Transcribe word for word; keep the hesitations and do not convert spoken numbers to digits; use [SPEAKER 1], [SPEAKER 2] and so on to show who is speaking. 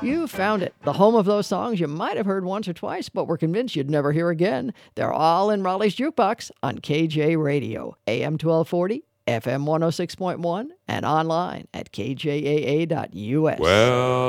[SPEAKER 1] You found it, the home of those songs you might have heard once or twice, but were convinced you'd never hear again. They're all in Raleigh's Jukebox on K J Radio, A M twelve forty, F M one oh six point one, and online at K J A A dot U S.
[SPEAKER 2] Well,